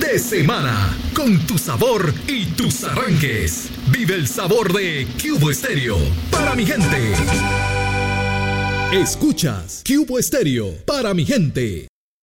de semana, con tu sabor y tus arranques. Vive el sabor de Cubo Estéreo para mi gente. Escuchas Cubo Estéreo para mi gente.